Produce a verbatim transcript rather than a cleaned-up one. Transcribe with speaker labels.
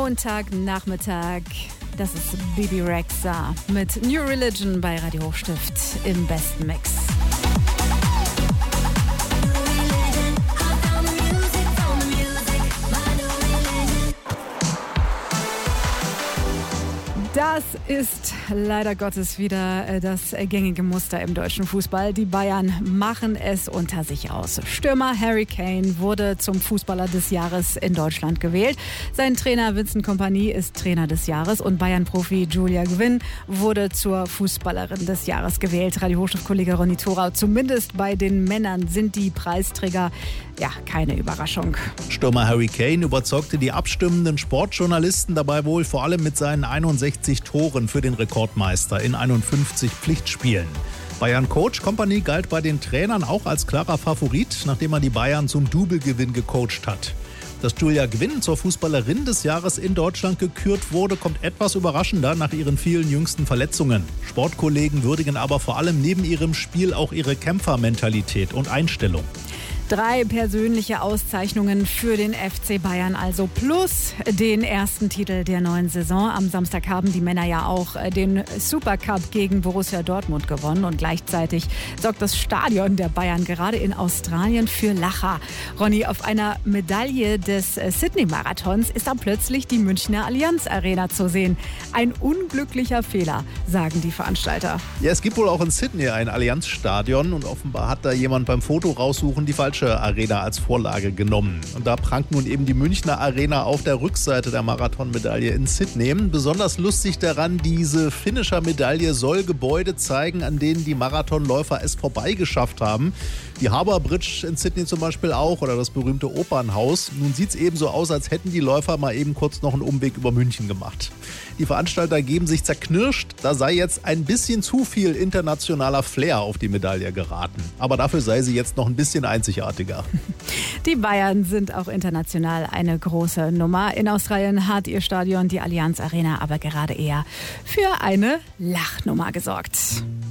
Speaker 1: Montagnachmittag. Das ist Bebe Rexha mit New Religion bei Radio Hochstift im besten Mix. Das ist leider Gottes wieder das gängige Muster im deutschen Fußball. Die Bayern machen es unter sich aus. Stürmer Harry Kane wurde zum Fußballer des Jahres in Deutschland gewählt. Sein Trainer Vincent Kompany ist Trainer des Jahres und Bayern-Profi Julia Gwynn wurde zur Fußballerin des Jahres gewählt. Radio Hochstift-Kollege Ronny Thorau. Zumindest bei den Männern sind die Preisträger ja keine Überraschung.
Speaker 2: Stürmer Harry Kane überzeugte die abstimmenden Sportjournalisten dabei wohl vor allem mit seinen einundsechzig Toren für den Rekordmeister in einundfünfzig Pflichtspielen. Bayern-Coach Kompany galt bei den Trainern auch als klarer Favorit, nachdem er die Bayern zum Double-Gewinn gecoacht hat. Dass Julia Gwynn zur Fußballerin des Jahres in Deutschland gekürt wurde, kommt etwas überraschender nach ihren vielen jüngsten Verletzungen. Sportkollegen würdigen aber vor allem neben ihrem Spiel auch ihre Kämpfermentalität und Einstellung.
Speaker 1: Drei persönliche Auszeichnungen für den F C Bayern, also plus den ersten Titel der neuen Saison. Am Samstag haben die Männer ja auch den Supercup gegen Borussia Dortmund gewonnen und gleichzeitig sorgt das Stadion der Bayern gerade in Australien für Lacher. Ronny, auf einer Medaille des Sydney-Marathons ist dann plötzlich die Münchner Allianz Arena zu sehen. Ein unglücklicher Fehler, sagen die Veranstalter.
Speaker 2: Ja, es gibt wohl auch in Sydney ein Allianz-Stadion und offenbar hat da jemand beim Foto raussuchen die falsche Arena als Vorlage genommen. Und da prangt nun eben die Münchner Arena auf der Rückseite der Marathonmedaille in Sydney. Besonders lustig daran, diese Finisher-Medaille soll Gebäude zeigen, an denen die Marathonläufer es vorbeigeschafft haben. Die Harbour Bridge in Sydney zum Beispiel auch oder das berühmte Opernhaus. Nun sieht es eben so aus, als hätten die Läufer mal eben kurz noch einen Umweg über München gemacht. Die Veranstalter geben sich zerknirscht, da sei jetzt ein bisschen zu viel internationaler Flair auf die Medaille geraten. Aber dafür sei sie jetzt noch ein bisschen einzigartiger.
Speaker 1: Die Bayern sind auch international eine große Nummer. In Australien hat ihr Stadion, die Allianz Arena, aber gerade eher für eine Lachnummer gesorgt.